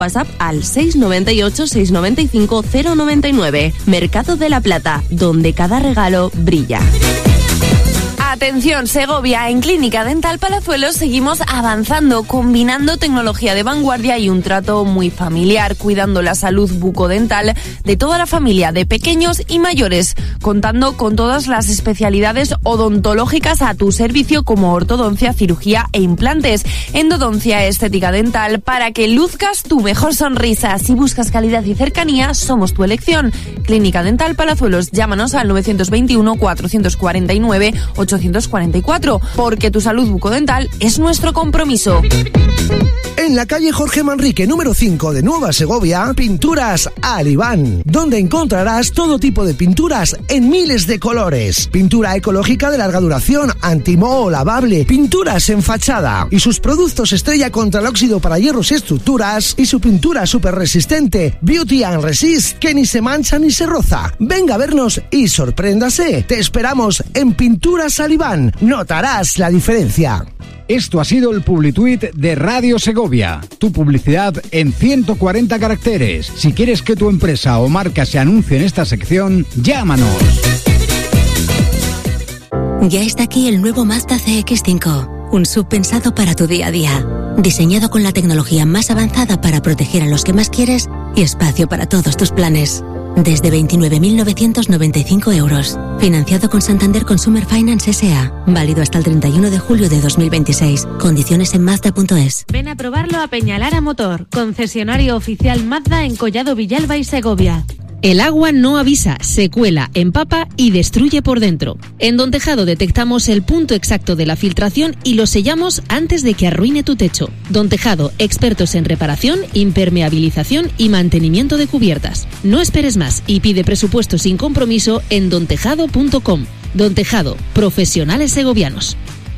WhatsApp al 698 695 099. Mercado de la Plata, donde cada regalo brilla. Atención, Segovia, en Clínica Dental Palazuelos seguimos avanzando, combinando tecnología de vanguardia y un trato muy familiar, cuidando la salud bucodental de toda la familia, de pequeños y mayores, contando con todas las especialidades odontológicas a tu servicio, como ortodoncia, cirugía e implantes, endodoncia, estética dental, para que luzcas tu mejor sonrisa. Si buscas calidad y cercanía, somos tu elección. Clínica Dental Palazuelos, llámanos al 921 449 844, porque tu salud bucodental es nuestro compromiso. En la calle Jorge Manrique, número 5 de Nueva Segovia, Pinturas Alibán, donde encontrarás todo tipo de pinturas en miles de colores. Pintura ecológica de larga duración, antimoho, lavable, pinturas en fachada y sus productos estrella contra el óxido para hierros y estructuras, y su pintura súper resistente, Beauty and Resist, que ni se mancha ni se roza. Venga a vernos y sorpréndase. Te esperamos en Pinturas Alibán. Notarás la diferencia. Esto ha sido el Publituit de Radio Segovia. Tu publicidad en 140 caracteres. Si quieres que tu empresa o marca se anuncie en esta sección, llámanos. Ya está aquí el nuevo Mazda CX-5. Un SUV pensado para tu día a día. Diseñado con la tecnología más avanzada para proteger a los que más quieres y espacio para todos tus planes. Desde 29.995 euros. Financiado con Santander Consumer Finance S.A. Válido hasta el 31 de julio de 2026. Condiciones en Mazda.es. Ven a probarlo a Peñalara Motor, concesionario oficial Mazda en Collado Villalba y Segovia. El agua no avisa, se cuela, empapa y destruye por dentro. En Don Tejado detectamos el punto exacto de la filtración y lo sellamos antes de que arruine tu techo. Don Tejado, expertos en reparación, impermeabilización y mantenimiento de cubiertas. No esperes más y pide presupuesto sin compromiso en dontejado.com. Don Tejado, profesionales segovianos.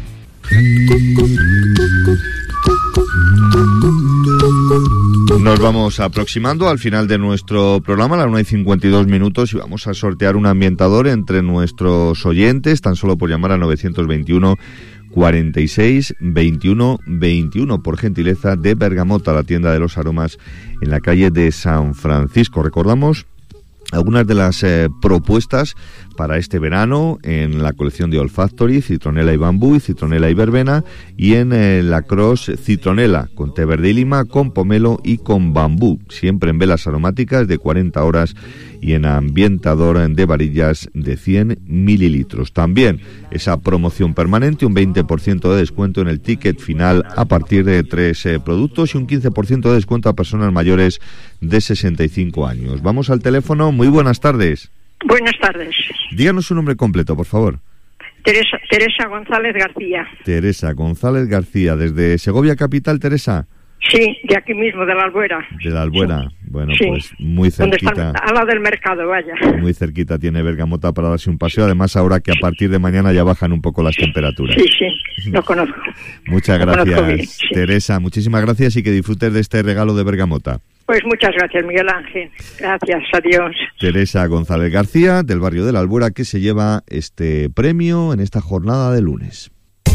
Nos vamos aproximando al final de nuestro programa, a las 1:52, y vamos a sortear un ambientador entre nuestros oyentes, tan solo por llamar al 921 46 21 21, por gentileza de Bergamota, la tienda de los aromas en la calle de San Francisco. Recordamos algunas de las propuestas para este verano en la colección de Olfactory: citronela y bambú, y citronela y verbena, y en la Cross citronela con té verde y lima, con pomelo y con bambú, siempre en velas aromáticas de 40 horas y en ambientador de varillas de 100 mililitros. También esa promoción permanente, un 20% de descuento en el ticket final a partir de 3 productos y un 15% de descuento a personas mayores de 65 años. Vamos al teléfono. Muy buenas tardes. Buenas tardes. Díganos su nombre completo, por favor. Teresa González García. Teresa González García, desde Segovia capital, Teresa. Sí, de aquí mismo, de la Albuera. De la Albuera, sí. Bueno, sí. Pues muy cerquita. ¿Dónde está? Al lado del mercado, vaya. Muy cerquita tiene Bergamota para darse un paseo, además ahora que a partir de mañana ya bajan un poco las temperaturas. Sí, sí, lo conozco. Muchas gracias, bien, sí. Teresa, muchísimas gracias y que disfrutes de este regalo de Bergamota. Pues muchas gracias, Miguel Ángel. Gracias, adiós. Teresa González García, del barrio de la Albuera, que se lleva este premio en esta jornada de lunes.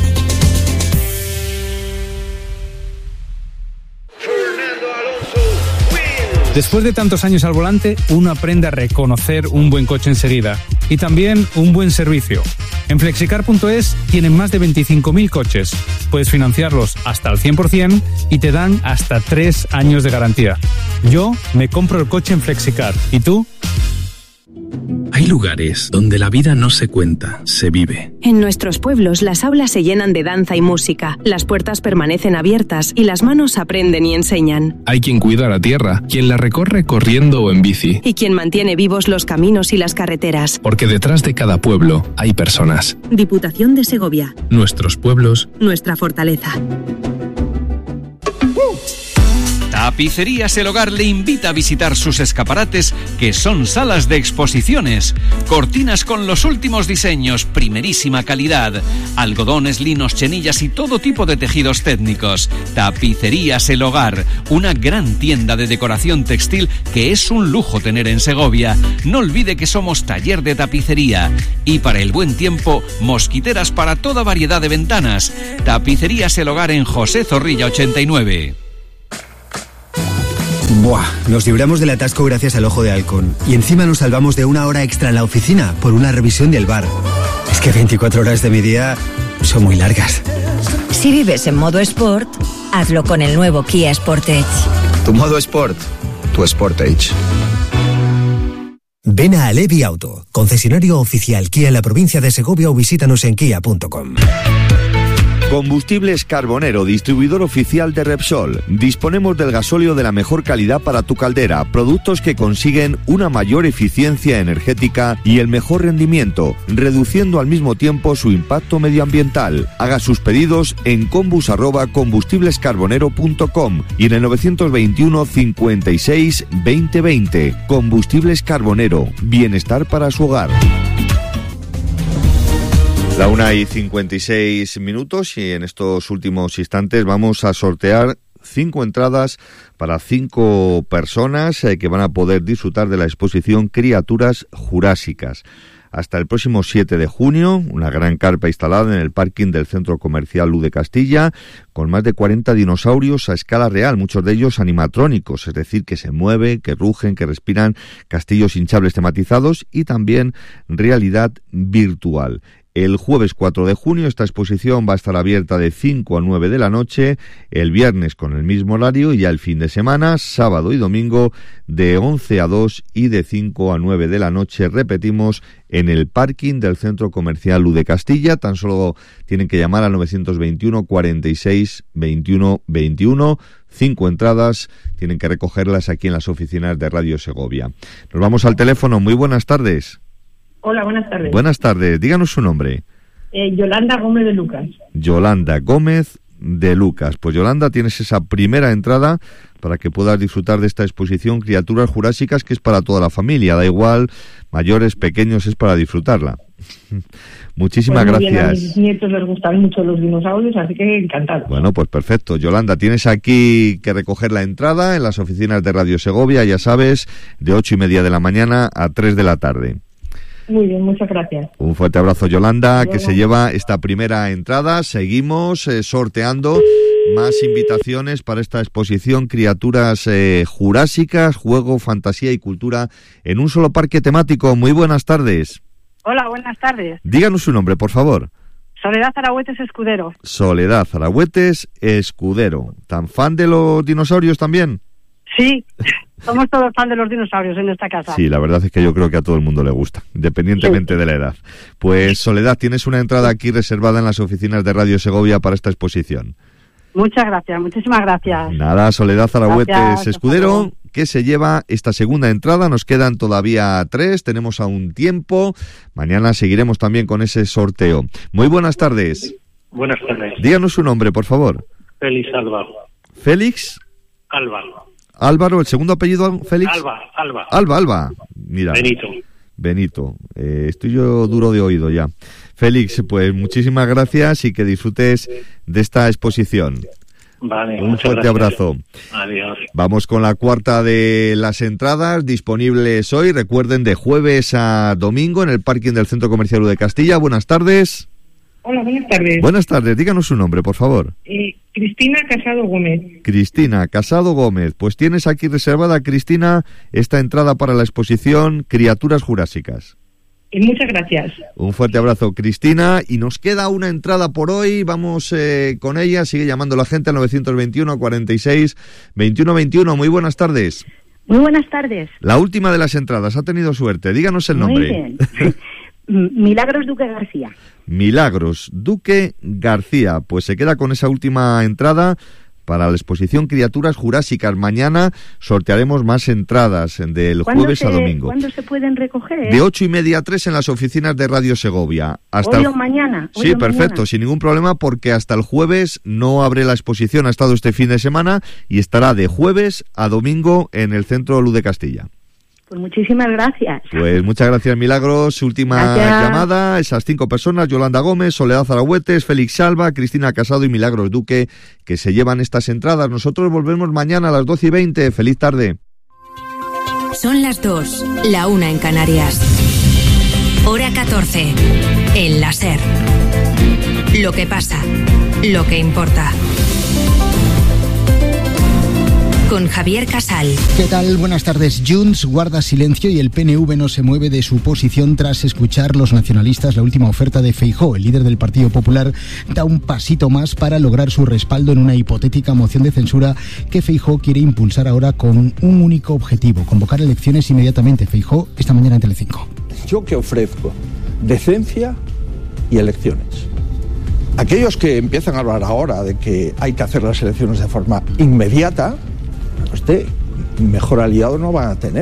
Después de tantos años al volante, uno aprende a reconocer un buen coche enseguida y también un buen servicio. En Flexicar.es tienen más de 25.000 coches. Puedes financiarlos hasta el 100% y te dan hasta 3 años de garantía. Yo me compro el coche en Flexicar. ¿Y tú? Hay lugares donde la vida no se cuenta, se vive. En nuestros pueblos las aulas se llenan de danza y música, las puertas permanecen abiertas y las manos aprenden y enseñan. Hay quien cuida la tierra, quien la recorre corriendo o en bici. Y quien mantiene vivos los caminos y las carreteras. Porque detrás de cada pueblo hay personas. Diputación de Segovia. Nuestros pueblos. Nuestra fortaleza. Tapicerías El Hogar le invita a visitar sus escaparates, que son salas de exposiciones. Cortinas con los últimos diseños, primerísima calidad. Algodones, linos, chenillas y todo tipo de tejidos técnicos. Tapicerías El Hogar, una gran tienda de decoración textil que es un lujo tener en Segovia. No olvide que somos taller de tapicería. Y para el buen tiempo, mosquiteras para toda variedad de ventanas. Tapicerías El Hogar en José Zorrilla 89. Buah, nos libramos del atasco gracias al Ojo de Halcón. Y encima nos salvamos de una hora extra en la oficina por una revisión del bar. Es que 24 horas de mi día son muy largas. Si vives en modo Sport, hazlo con el nuevo Kia Sportage. Tu modo Sport, tu Sportage. Ven a Alevi Auto, concesionario oficial Kia en la provincia de Segovia, o visítanos en kia.com. Combustibles Carbonero, distribuidor oficial de Repsol. Disponemos del gasóleo de la mejor calidad para tu caldera, productos que consiguen una mayor eficiencia energética y el mejor rendimiento, reduciendo al mismo tiempo su impacto medioambiental. Haga sus pedidos en combus@combustiblescarbonero.com y en el 921 56 2020. Combustibles Carbonero, bienestar para su hogar. La 1:56 y en estos últimos instantes vamos a sortear 5 entradas para 5 personas que van a poder disfrutar de la exposición Criaturas Jurásicas. Hasta el próximo 7 de junio, una gran carpa instalada en el parking del Centro Comercial Luz de Castilla, con más de 40 dinosaurios a escala real, muchos de ellos animatrónicos, es decir, que se mueven, que rugen, que respiran, castillos hinchables tematizados y también realidad virtual. El jueves 4 de junio esta exposición va a estar abierta de 5 a 9 de la noche, el viernes con el mismo horario y ya el fin de semana, sábado y domingo, de 11 a 2 y de 5 a 9 de la noche, repetimos, en el parking del Centro Comercial Luz de Castilla. Tan solo tienen que llamar al 921 46 21 21. 5 entradas, tienen que recogerlas aquí en las oficinas de Radio Segovia. Nos vamos al teléfono. Muy buenas tardes. Hola, buenas tardes. Buenas tardes, díganos su nombre. Yolanda Gómez de Lucas. Yolanda Gómez de Lucas. Pues Yolanda, tienes esa primera entrada para que puedas disfrutar de esta exposición Criaturas Jurásicas, que es para toda la familia, da igual, mayores, pequeños, es para disfrutarla. Muchísimas gracias. Bien, a mis nietos les gustan mucho los dinosaurios, así que encantado. Bueno, pues perfecto. Yolanda, tienes aquí que recoger la entrada en las oficinas de Radio Segovia, ya sabes, de 8:30 de la mañana a 3 de la tarde. Muy bien, muchas gracias. Un fuerte abrazo, Yolanda, que se lleva esta primera entrada. Seguimos sorteando más invitaciones para esta exposición Criaturas Jurásicas, Juego, Fantasía y Cultura en un solo parque temático. Muy buenas tardes. Hola, buenas tardes. Díganos su nombre, por favor. Soledad Zarahuetes Escudero. Soledad Zarahuetes Escudero. ¿Tan fan de los dinosaurios también? Sí, somos todos fan de los dinosaurios en esta casa. Sí, la verdad es que yo creo que a todo el mundo le gusta, independientemente de la edad. Pues Soledad, tienes una entrada aquí reservada en las oficinas de Radio Segovia para esta exposición. Muchas gracias, muchísimas gracias. Nada, Soledad Zarahuetes Escudero, que se lleva esta segunda entrada. Nos quedan todavía 3, tenemos aún tiempo. Mañana seguiremos también con ese sorteo. Muy buenas tardes. Buenas tardes. Díganos su nombre, por favor. Félix Alba. ¿Félix? Alba. Álvaro, ¿el segundo apellido, Félix? Alba. Mira. Benito. Estoy yo duro de oído ya. Félix, pues muchísimas gracias y que disfrutes de esta exposición. Vale, un fuerte abrazo. Adiós. Vamos con la cuarta de las entradas disponibles hoy. Recuerden, de jueves a domingo en el parking del Centro Comercial de Castilla. Buenas tardes. Hola, buenas tardes. Buenas tardes, díganos su nombre, por favor. Cristina Casado Gómez. Cristina Casado Gómez. Pues tienes aquí reservada, Cristina, esta entrada para la exposición Criaturas Jurásicas. Muchas gracias. Un fuerte abrazo, Cristina. Y nos queda una entrada por hoy. Vamos con ella. Sigue llamando la gente al 921 46 21 21. Muy buenas tardes. Muy buenas tardes. La última de las entradas. Ha tenido suerte. Díganos el nombre. Muy bien. Milagros Duque García. Milagros Duque García. Pues se queda con esa última entrada para la exposición Criaturas Jurásicas. Mañana sortearemos más entradas del jueves a domingo. ¿Cuándo se pueden recoger? De 8:30 a 3 en las oficinas de Radio Segovia. ¿Hoy o mañana? Sí, perfecto, sin ningún problema, porque hasta el jueves no abre la exposición. Ha estado este fin de semana y estará de jueves a domingo en el Centro Luz de Castilla. Pues muchísimas gracias. Pues muchas gracias, Milagros. Última llamada, esas 5 personas, Yolanda Gómez, Soledad Zarahuetes, Félix Alba, Cristina Casado y Milagros Duque, que se llevan estas entradas. Nosotros volvemos mañana a las 12:20. Feliz tarde. Son las 2, la 1 en Canarias. Hora 14, en la SER. Lo que pasa, lo que importa. con Javier Casal. ¿Qué tal? Buenas tardes. Junts guarda silencio y el PNV no se mueve de su posición tras escuchar los nacionalistas la última oferta de Feijóo. El líder del Partido Popular da un pasito más para lograr su respaldo en una hipotética moción de censura que Feijóo quiere impulsar ahora con un único objetivo: convocar elecciones inmediatamente. Feijóo esta mañana en Telecinco. ¿Yo qué ofrezco? Decencia y elecciones. Aquellos que empiezan a hablar ahora de que hay que hacer las elecciones de forma inmediata, mejor aliado no van a tener.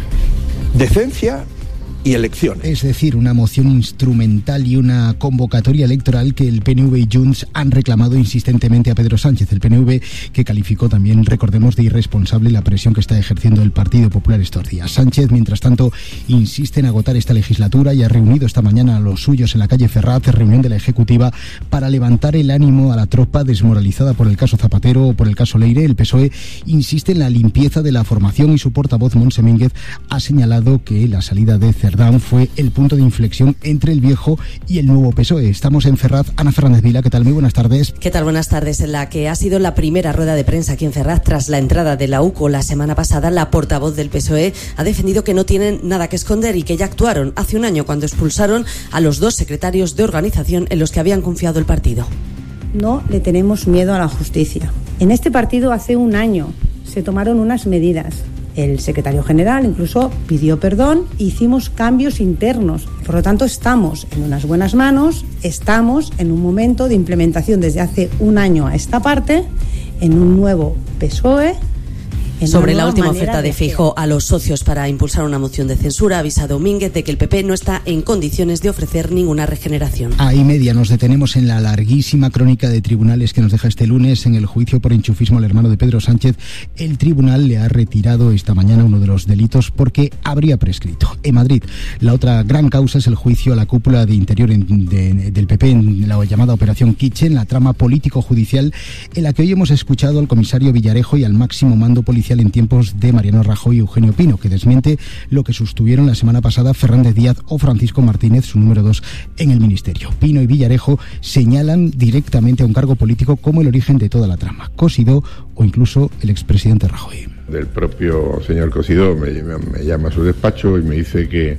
Decencia y elecciones. Es decir, una moción instrumental y una convocatoria electoral que el PNV y Junts han reclamado insistentemente a Pedro Sánchez. El PNV que calificó también, recordemos, de irresponsable la presión que está ejerciendo el Partido Popular estos días. Sánchez, mientras tanto, insiste en agotar esta legislatura y ha reunido esta mañana a los suyos en la calle Ferraz, reunión de la Ejecutiva, para levantar el ánimo a la tropa desmoralizada por el caso Zapatero o por el caso Leire. El PSOE insiste en la limpieza de la formación y su portavoz, Montse Mínguez, ha señalado que la salida de Cerdán fue el punto de inflexión entre el viejo y el nuevo PSOE. Estamos en Ferraz. Ana Fernández Vila, ¿qué tal? Muy buenas tardes. ¿Qué tal? Buenas tardes. En la que ha sido la primera rueda de prensa aquí en Ferraz tras la entrada de la UCO la semana pasada, la portavoz del PSOE ha defendido que no tienen nada que esconder y que ya actuaron hace un año cuando expulsaron a los 2 secretarios de organización en los que habían confiado el partido. No le tenemos miedo a la justicia. En este partido hace un año se tomaron unas medidas. El secretario general incluso pidió perdón, hicimos cambios internos. Por lo tanto, estamos en unas buenas manos, estamos en un momento de implementación desde hace un año a esta parte, en un nuevo PSOE. Sobre la última oferta de Feijóo a los socios para impulsar una moción de censura, ha avisado Mínguez de que el PP no está en condiciones de ofrecer ninguna regeneración. Ahí media nos detenemos en la larguísima crónica de tribunales que nos deja este lunes en el juicio por enchufismo al hermano de Pedro Sánchez. El tribunal le ha retirado esta mañana uno de los delitos porque habría prescrito. En Madrid, la otra gran causa es el juicio a la cúpula de Interior del PP en la llamada Operación Kitchen, la trama político-judicial en la que hoy hemos escuchado al comisario Villarejo y al máximo mando policial en tiempos de Mariano Rajoy y Eugenio Pino, que desmiente lo que sostuvieron la semana pasada Fernández Díaz o Francisco Martínez, su número 2 en el ministerio. Pino y Villarejo señalan directamente a un cargo político como el origen de toda la trama, Cosidó o incluso el expresidente Rajoy. Del propio señor Cosidó me llama a su despacho y me dice que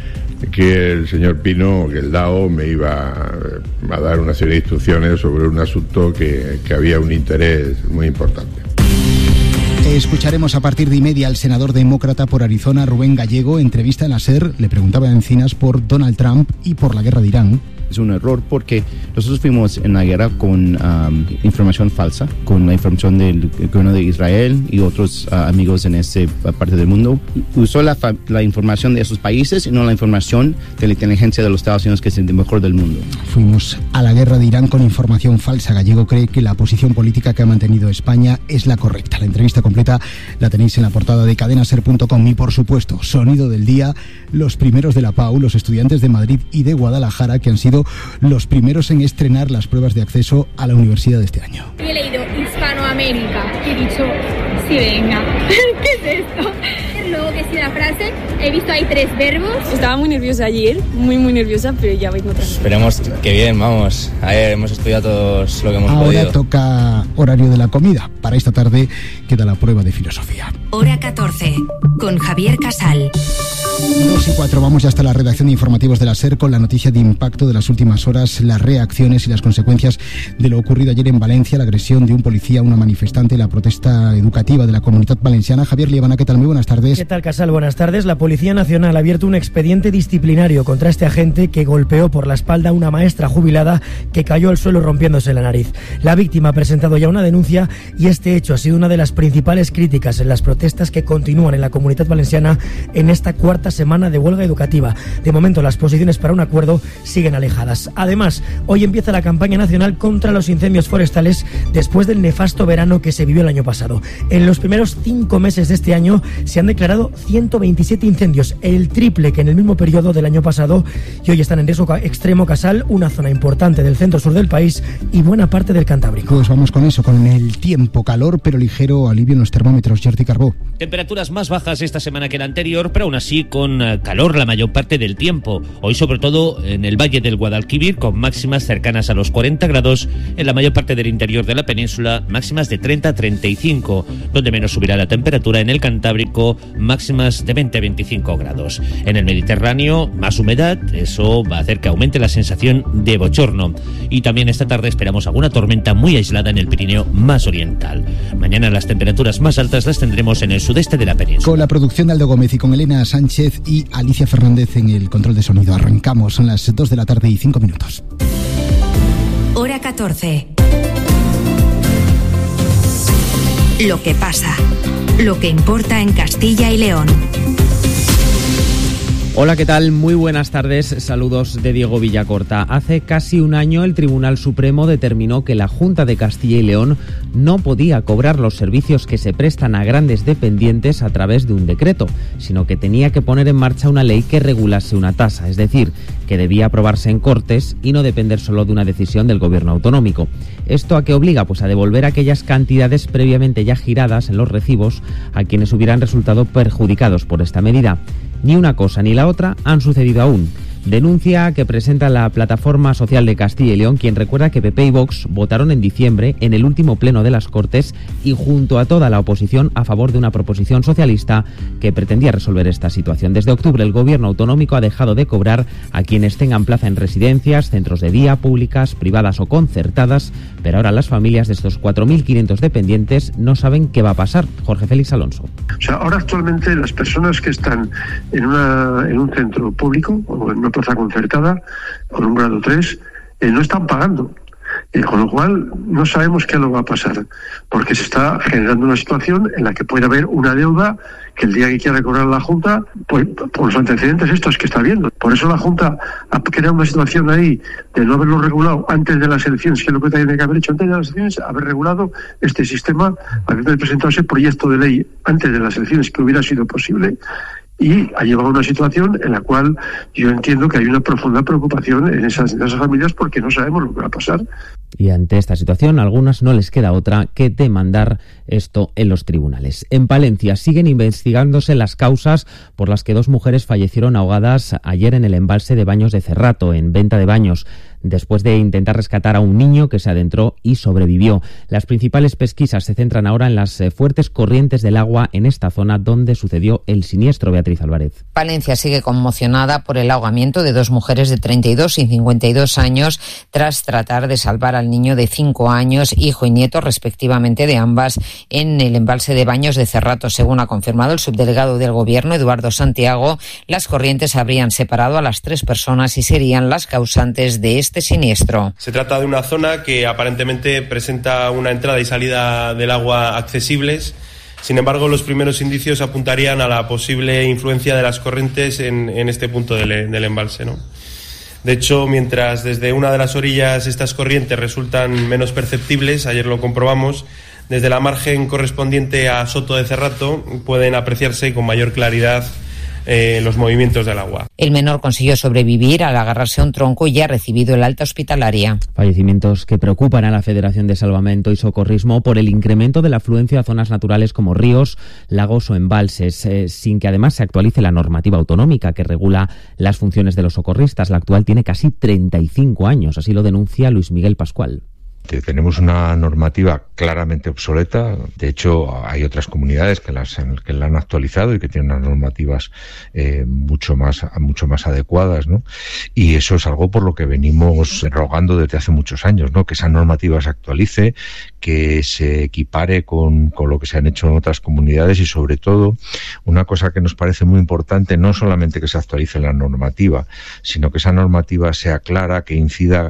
el señor Pino, que el DAO, me iba a dar una serie de instrucciones sobre un asunto que había un interés muy importante. Escucharemos a partir de 1:30 al senador demócrata por Arizona, Rubén Gallego. Entrevista en la SER, le preguntaba a Encinas por Donald Trump y por la guerra de Irán. Es un error porque nosotros fuimos en la guerra con información falsa, con la información del gobierno de Israel y otros amigos en esta parte del mundo. Usó la información de esos países y no la información de la inteligencia de los Estados Unidos, que es el mejor del mundo. Fuimos a la guerra de Irán con información falsa. Gallego cree que la posición política que ha mantenido España es la correcta. La entrevista completa la tenéis en la portada de cadenaser.com y, por supuesto, sonido del día, los primeros de la PAU, los estudiantes de Madrid y de Guadalajara, que han sido los primeros en estrenar las pruebas de acceso a la universidad de este año. Yo he leído Hispanoamérica y he dicho, sí, venga, ¿qué es esto? Luego que sí la frase, he visto ahí 3 verbos. Estaba muy nerviosa ayer, muy nerviosa, pero ya vengo tranquila. Esperemos que bien, vamos. Ayer hemos estudiado todos lo que hemos podido. Ahora toca horario de la comida. Para esta tarde queda la prueba de filosofía. Hora 14, con Javier Casal. 2:04, vamos ya hasta la redacción de informativos de la SER con la noticia de impacto de las últimas horas, las reacciones y las consecuencias de lo ocurrido ayer en Valencia, la agresión de un policía a una manifestante, la protesta educativa de la Comunidad Valenciana. Javier Liebana, ¿qué tal? Muy buenas tardes. ¿Qué tal, Casal? Buenas tardes. La Policía Nacional ha abierto un expediente disciplinario contra este agente que golpeó por la espalda a una maestra jubilada que cayó al suelo rompiéndose la nariz. La víctima ha presentado ya una denuncia y este hecho ha sido una de las principales críticas en las protestas que continúan en la Comunidad Valenciana en esta cuarta semana de huelga educativa. De momento, las posiciones para un acuerdo siguen alejadas. Además, hoy empieza la campaña nacional contra los incendios forestales después del nefasto verano que se vivió el año pasado. En los primeros 5 meses de este año se han declarado 127 incendios, el triple que en el mismo periodo del año pasado, y hoy están en riesgo extremo, Casal, una zona importante del centro-sur del país y buena parte del Cantábrico. Pues vamos con eso, con el tiempo, calor pero ligero alivio en los termómetros. Jordi Carbó. Temperaturas más bajas esta semana que la anterior, pero aún así con calor la mayor parte del tiempo. Hoy sobre todo en el Valle del Guadalquivir, con máximas cercanas a los 40 grados. En la mayor parte del interior de la península, máximas de 30 a 35. Donde menos subirá la temperatura en el Cantábrico, máximas de 20 a 25 grados. En el Mediterráneo, más humedad. Eso va a hacer que aumente la sensación de bochorno. Y también esta tarde esperamos alguna tormenta muy aislada en el Pirineo más oriental. Mañana las temperaturas más altas las tendremos en el sudeste de la península. Con la producción de Aldo Gómez y con Elena Sánchez y Alicia Fernández en el control de sonido. Arrancamos, son las 2 de la tarde y 5 minutos. Hora 14. Lo que pasa. Lo que importa en Castilla y León. Hola, ¿qué tal? Muy buenas tardes. Saludos de Diego Villacorta. Hace casi un año el Tribunal Supremo determinó que la Junta de Castilla y León no podía cobrar los servicios que se prestan a grandes dependientes a través de un decreto, sino que tenía que poner en marcha una ley que regulase una tasa, es decir, que debía aprobarse en Cortes y no depender solo de una decisión del Gobierno autonómico. ¿Esto a qué obliga? Pues a devolver aquellas cantidades previamente ya giradas en los recibos a quienes hubieran resultado perjudicados por esta medida. Ni una cosa ni la otra han sucedido aún. Denuncia que presenta la Plataforma Social de Castilla y León, quien recuerda que PP y Vox votaron en diciembre en el último pleno de las Cortes y junto a toda la oposición a favor de una proposición socialista que pretendía resolver esta situación. Desde octubre el Gobierno autonómico ha dejado de cobrar a quienes tengan plaza en residencias, centros de día, públicas, privadas o concertadas, pero ahora las familias de estos 4.500 dependientes no saben qué va a pasar. Jorge Félix Alonso. O sea, ahora actualmente las personas que están en un centro público o en una plaza concertada con un grado 3 no están pagando. Con lo cual no sabemos qué lo va a pasar, porque se está generando una situación en la que puede haber una deuda que el día que quiera cobrar la Junta, pues por los antecedentes estos que está viendo. Por eso la Junta ha creado una situación ahí de no haberlo regulado antes de las elecciones, que es lo que tiene que haber hecho antes de las elecciones, haber regulado este sistema, haber presentado ese proyecto de ley antes de las elecciones, que hubiera sido posible. Y ha llevado a una situación en la cual yo entiendo que hay una profunda preocupación en esas familias porque no sabemos lo que va a pasar. Y ante esta situación, a algunas no les queda otra que demandar esto en los tribunales. En Palencia siguen investigándose las causas por las que 2 mujeres fallecieron ahogadas ayer en el embalse de Baños de Cerrato, en Venta de Baños, después de intentar rescatar a un niño que se adentró y sobrevivió. Las principales pesquisas se centran ahora en las fuertes corrientes del agua en esta zona donde sucedió el siniestro. Beatriz Álvarez. Palencia sigue conmocionada por el ahogamiento de 2 mujeres de 32 y 52 años tras tratar de salvar al niño de 5 años, hijo y nieto respectivamente de ambas, en el embalse de Baños de Cerrato. Según ha confirmado el subdelegado del Gobierno, Eduardo Santiago, las corrientes habrían separado a las 3 personas y serían las causantes de este siniestro. Se trata de una zona que aparentemente presenta una entrada y salida del agua accesibles. Sin embargo, los primeros indicios apuntarían a la posible influencia de las corrientes en este punto del embalse, ¿no? De hecho, mientras desde una de las orillas estas corrientes resultan menos perceptibles, ayer lo comprobamos, desde la margen correspondiente a Soto de Cerrato pueden apreciarse con mayor claridad los movimientos del agua. El menor consiguió sobrevivir al agarrarse a un tronco y ya ha recibido el alta hospitalaria. Fallecimientos que preocupan a la Federación de Salvamento y Socorrismo por el incremento de la afluencia a zonas naturales como ríos, lagos o embalses, sin que además se actualice la normativa autonómica que regula las funciones de los socorristas. La actual tiene casi 35 años, así lo denuncia Luis Miguel Pascual. Tenemos una normativa claramente obsoleta. De hecho, hay otras comunidades que la han actualizado y que tienen unas normativas mucho más adecuadas, ¿no? Y eso es algo por lo que venimos rogando desde hace muchos años, ¿no? Que esa normativa se actualice, que se equipare con lo que se han hecho en otras comunidades y, sobre todo, una cosa que nos parece muy importante, no solamente que se actualice la normativa, sino que esa normativa sea clara, que incida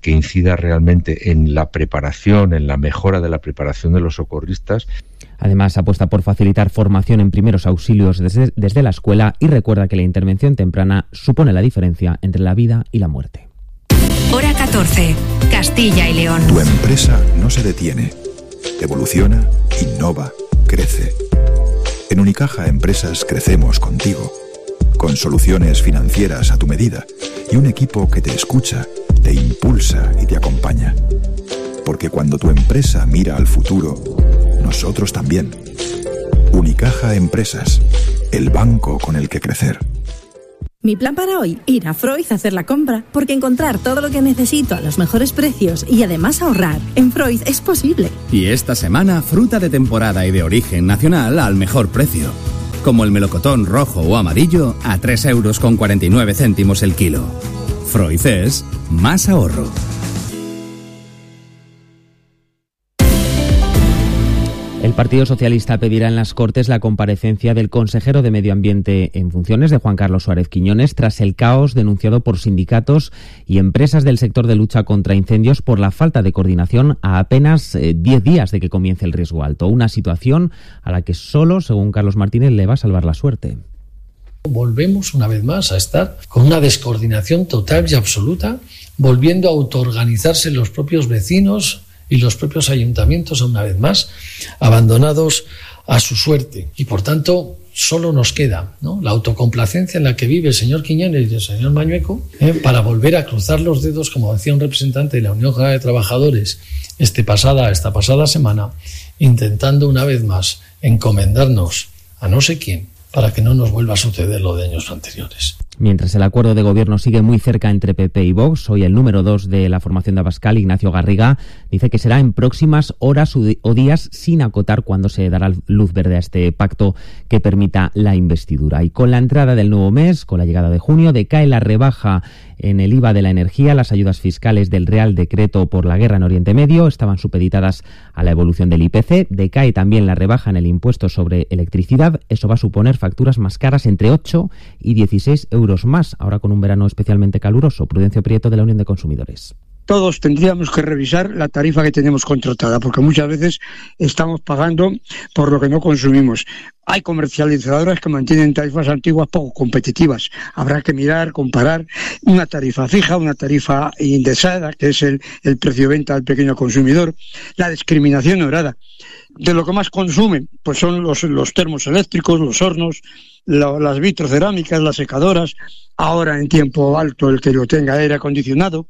realmente en la preparación, en la mejora de la preparación de los socorristas. Además, apuesta por facilitar formación en primeros auxilios desde la escuela y recuerda que la intervención temprana supone la diferencia entre la vida y la muerte. Hora 14. Castilla y León. Tu empresa no se detiene. Evoluciona, innova, crece. En Unicaja Empresas crecemos contigo, con soluciones financieras a tu medida y un equipo que te escucha, te impulsa y te acompaña. Porque cuando tu empresa mira al futuro, nosotros también. Unicaja Empresas, el banco con el que crecer. Mi plan para hoy, ir a Freud a hacer la compra, porque encontrar todo lo que necesito a los mejores precios y además ahorrar en Freud es posible. Y esta semana, fruta de temporada y de origen nacional al mejor precio. Como el melocotón rojo o amarillo a 3,49 € el kilo. Freud es más ahorro. El Partido Socialista pedirá en las Cortes la comparecencia del consejero de Medio Ambiente en funciones de Juan Carlos Suárez Quiñones tras el caos denunciado por sindicatos y empresas del sector de lucha contra incendios por la falta de coordinación a apenas 10 días de que comience el riesgo alto. Una situación a la que solo, según Carlos Martínez, le va a salvar la suerte. Volvemos una vez más a estar con una descoordinación total y absoluta, volviendo a autoorganizarse los propios vecinos y los propios ayuntamientos, una vez más, abandonados a su suerte. Y por tanto, solo nos queda, ¿no?, la autocomplacencia en la que vive el señor Quiñones y el señor Mañueco, para volver a cruzar los dedos, como decía un representante de la Unión General de Trabajadores esta pasada semana, intentando una vez más encomendarnos a no sé quién para que no nos vuelva a suceder lo de años anteriores. Mientras el acuerdo de gobierno sigue muy cerca entre PP y Vox, hoy el número 2 de la formación de Abascal, Ignacio Garriga, dice que será en próximas horas o días, sin acotar cuándo se dará luz verde a este pacto que permita la investidura. Y con la entrada del nuevo mes, con la llegada de junio, decae la rebaja en el IVA de la energía. Las ayudas fiscales del Real Decreto por la guerra en Oriente Medio estaban supeditadas a la evolución del IPC. Decae también la rebaja en el impuesto sobre electricidad. Eso va a suponer facturas más caras, entre 8 y 16 euros más, ahora con un verano especialmente caluroso. Prudencio Prieto, de la Unión de Consumidores. Todos tendríamos que revisar la tarifa que tenemos contratada, porque muchas veces estamos pagando por lo que no consumimos. Hay comercializadoras que mantienen tarifas antiguas poco competitivas. Habrá que mirar, comparar una tarifa fija, una tarifa indexada, que es el precio de venta al pequeño consumidor. La discriminación obrada. De lo que más consumen, pues son los termos eléctricos, los hornos, las vitrocerámicas, las secadoras. Ahora en tiempo alto el que lo tenga aire acondicionado.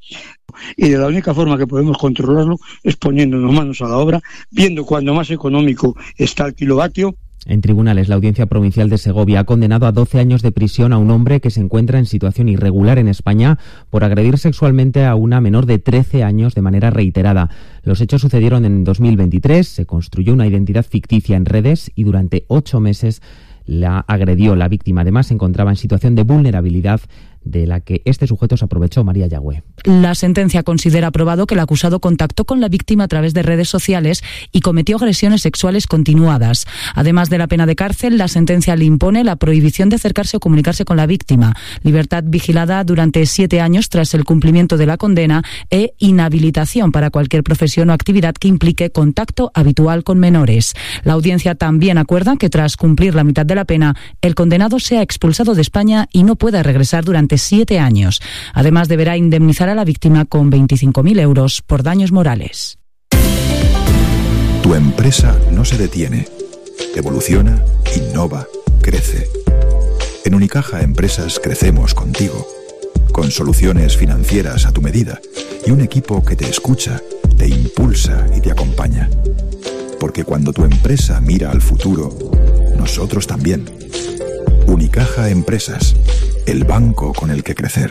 Y de la única forma que podemos controlarlo es poniéndonos manos a la obra, viendo cuándo más económico está el kilovatio. En tribunales, la Audiencia Provincial de Segovia ha condenado a 12 años de prisión a un hombre que se encuentra en situación irregular en España por agredir sexualmente a una menor de 13 años de manera reiterada. Los hechos sucedieron en 2023, se construyó una identidad ficticia en redes y durante 8 meses la agredió. La víctima además se encontraba en situación de vulnerabilidad de la que este sujeto se aprovechó. María Yagüe. La sentencia considera probado que el acusado contactó con la víctima a través de redes sociales y cometió agresiones sexuales continuadas. Además de la pena de cárcel, la sentencia le impone la prohibición de acercarse o comunicarse con la víctima, libertad vigilada durante 7 años tras el cumplimiento de la condena e inhabilitación para cualquier profesión o actividad que implique contacto habitual con menores. La audiencia también acuerda que tras cumplir la mitad de la pena, el condenado sea expulsado de España y no pueda regresar durante 7 años. Además, deberá indemnizar a la víctima con 25.000 euros por daños morales. Tu empresa no se detiene. Evoluciona, innova, crece. En Unicaja Empresas crecemos contigo. Con soluciones financieras a tu medida y un equipo que te escucha, te impulsa y te acompaña. Porque cuando tu empresa mira al futuro, nosotros también. Unicaja Empresas, el banco con el que crecer.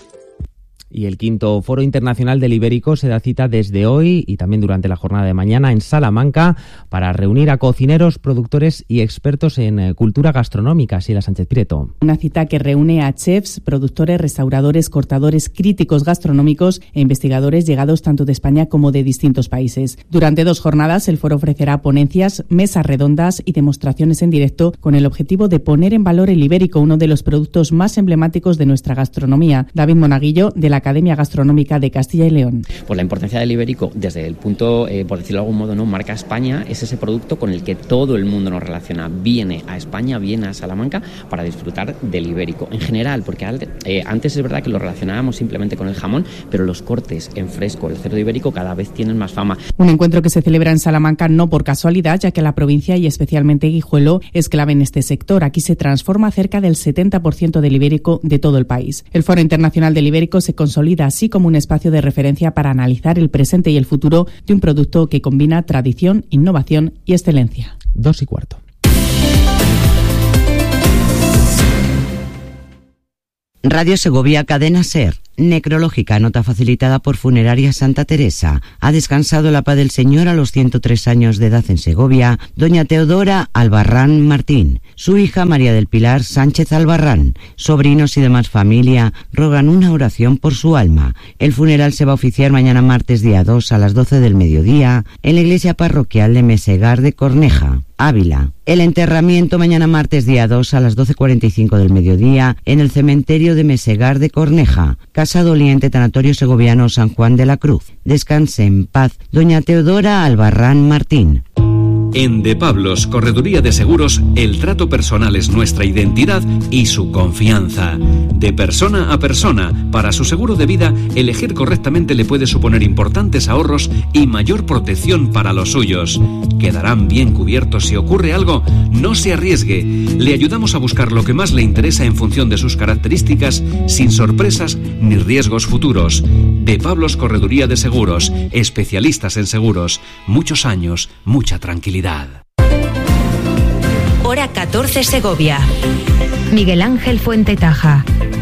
Y el quinto Foro Internacional del Ibérico se da cita desde hoy y también durante la jornada de mañana en Salamanca para reunir a cocineros, productores y expertos en cultura gastronómica. Sheila Sánchez Prieto. Una cita que reúne a chefs, productores, restauradores, cortadores, críticos gastronómicos e investigadores llegados tanto de España como de distintos países. Durante 2 jornadas el foro ofrecerá ponencias, mesas redondas y demostraciones en directo con el objetivo de poner en valor el ibérico, uno de los productos más emblemáticos de nuestra gastronomía. David Monaguillo, de la Academia Gastronómica de Castilla y León. Pues la importancia del ibérico, desde el punto, por decirlo de algún modo, no marca España, es ese producto con el que todo el mundo nos relaciona. Viene a España, viene a Salamanca para disfrutar del ibérico. En general, porque antes es verdad que lo relacionábamos simplemente con el jamón, pero los cortes en fresco, el cerdo ibérico, cada vez tienen más fama. Un encuentro que se celebra en Salamanca no por casualidad, ya que la provincia y especialmente Guijuelo es clave en este sector. Aquí se transforma cerca del 70% del ibérico de todo el país. El Foro Internacional del Ibérico se consolida así como un espacio de referencia para analizar el presente y el futuro de un producto que combina tradición, innovación y excelencia. 2:15. Radio Segovia, Cadena SER. Necrológica, nota facilitada por Funeraria Santa Teresa. Ha descansado la paz del Señor a los 103 años de edad en Segovia, doña Teodora Albarrán Martín. Su hija María del Pilar Sánchez Albarrán. Sobrinos y demás familia rogan una oración por su alma. El funeral se va a oficiar mañana martes día 2 a las 12 del mediodía en la iglesia parroquial de Mesegar de Corneja, Ávila. El enterramiento mañana martes día 2 a las 12:45 del mediodía en el cementerio de Mesegar de Corneja, Casa Doliente, Tanatorio Segoviano San Juan de la Cruz. Descanse en paz, doña Teodora Albarrán Martín. En De Pablos, Correduría de Seguros, el trato personal es nuestra identidad y su confianza. De persona a persona, para su seguro de vida, elegir correctamente le puede suponer importantes ahorros y mayor protección para los suyos. Quedarán bien cubiertos si ocurre algo. No se arriesgue. Le ayudamos a buscar lo que más le interesa en función de sus características, sin sorpresas ni riesgos futuros. De Pablos, Correduría de Seguros, especialistas en seguros. Muchos años, mucha tranquilidad. Hora 14 Segovia. Miguel Ángel Fuentetaja.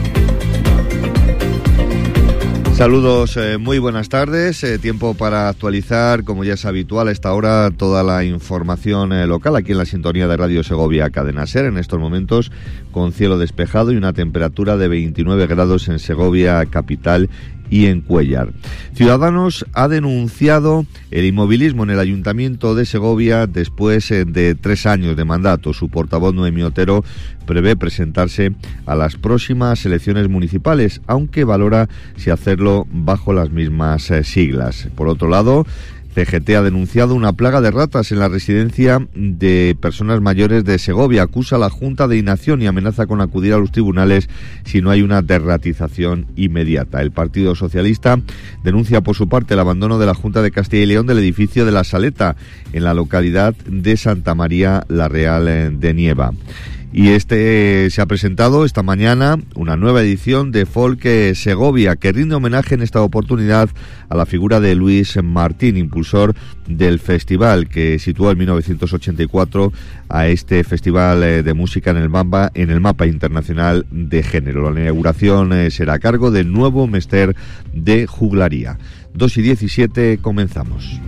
Saludos, muy buenas tardes. Tiempo para actualizar, como ya es habitual a esta hora, toda la información local aquí en la sintonía de Radio Segovia Cadena SER. En estos momentos con cielo despejado y una temperatura de 29 grados en Segovia capital y en Cuéllar. Ciudadanos ha denunciado el inmovilismo en el Ayuntamiento de Segovia después de 3 años de mandato. Su portavoz Noemí Otero prevé presentarse a las próximas elecciones municipales, aunque valora si hacerlo bajo las mismas siglas. Por otro lado, CGT ha denunciado una plaga de ratas en la residencia de personas mayores de Segovia. Acusa a la Junta de Inacción y amenaza con acudir a los tribunales si no hay una derratización inmediata. El Partido Socialista denuncia por su parte el abandono de la Junta de Castilla y León del edificio de La Saleta en la localidad de Santa María la Real de Nieva. Y se ha presentado esta mañana una nueva edición de Folk Segovia, que rinde homenaje en esta oportunidad a la figura de Luis Martín, impulsor del festival que situó en 1984 a este festival de música en el mapa internacional de género. La inauguración será a cargo del nuevo Mester de Juglaría. 2:17, comenzamos.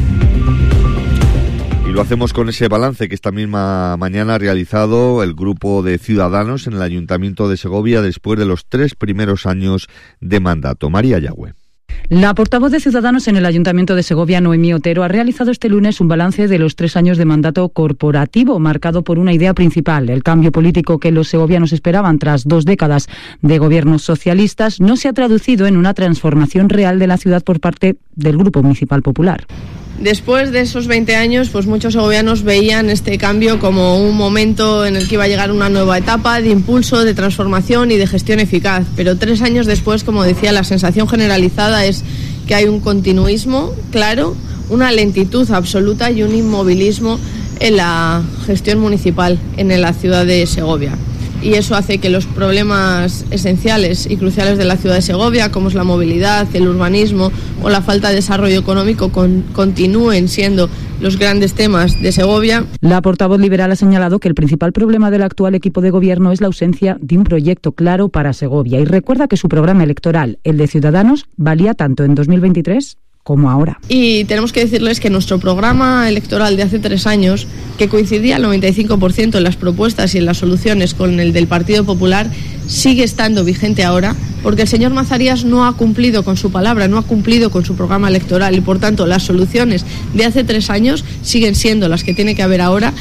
Y lo hacemos con ese balance que esta misma mañana ha realizado el grupo de Ciudadanos en el Ayuntamiento de Segovia después de los 3 primeros años de mandato. María Yagüe. La portavoz de Ciudadanos en el Ayuntamiento de Segovia, Noemí Otero, ha realizado este lunes un balance de los 3 años de mandato corporativo, marcado por una idea principal. El cambio político que los segovianos esperaban tras 2 décadas de gobiernos socialistas no se ha traducido en una transformación real de la ciudad por parte del Grupo Municipal Popular. Después de esos 20 años, pues muchos segovianos veían este cambio como un momento en el que iba a llegar una nueva etapa de impulso, de transformación y de gestión eficaz. Pero 3 años después, como decía, la sensación generalizada es que hay un continuismo claro, una lentitud absoluta y un inmovilismo en la gestión municipal en la ciudad de Segovia. Y eso hace que los problemas esenciales y cruciales de la ciudad de Segovia, como es la movilidad, el urbanismo o la falta de desarrollo económico, continúen siendo los grandes temas de Segovia. La portavoz liberal ha señalado que el principal problema del actual equipo de gobierno es la ausencia de un proyecto claro para Segovia y recuerda que su programa electoral, el de Ciudadanos, valía tanto en 2023 como ahora. Y tenemos que decirles que nuestro programa electoral de hace 3 años, que coincidía al 95% en las propuestas y en las soluciones con el del Partido Popular, sigue estando vigente ahora, porque el señor Mazarías no ha cumplido con su palabra, no ha cumplido con su programa electoral y por tanto las soluciones de hace 3 años siguen siendo las que tiene que haber ahora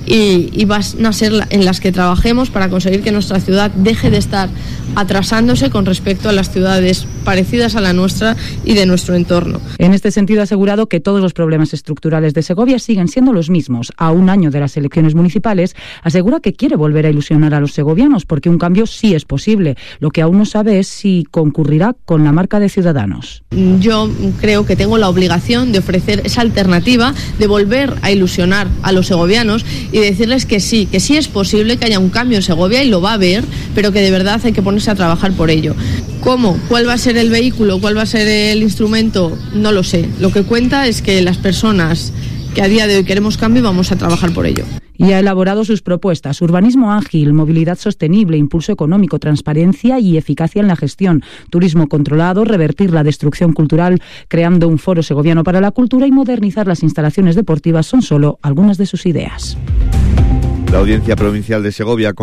y van a ser en las que trabajemos para conseguir que nuestra ciudad deje de estar atrasándose con respecto a las ciudades parecidas a la nuestra y de nuestro entorno. En este sentido ha asegurado que todos los problemas estructurales de Segovia siguen siendo los mismos. A un año de las elecciones municipales, asegura que quiere volver a ilusionar a los segovianos porque un cambio sí es posible. Lo que aún no sabe es si concurrirá con la marca de Ciudadanos. Yo creo que tengo la obligación de ofrecer esa alternativa, de volver a ilusionar a los segovianos y decirles que sí es posible que haya un cambio en Segovia y lo va a haber, pero que de verdad hay que ponerse a trabajar por ello. ¿Cómo? ¿Cuál va a ser el vehículo? ¿Cuál va a ser el instrumento? No lo sé. Lo que cuenta es que las personas que a día de hoy queremos cambio vamos a trabajar por ello. Y ha elaborado sus propuestas: urbanismo ágil, movilidad sostenible, impulso económico, transparencia y eficacia en la gestión, turismo controlado, revertir la destrucción cultural creando un foro segoviano para la cultura y modernizar las instalaciones deportivas son solo algunas de sus ideas. La Audiencia Provincial de Segovia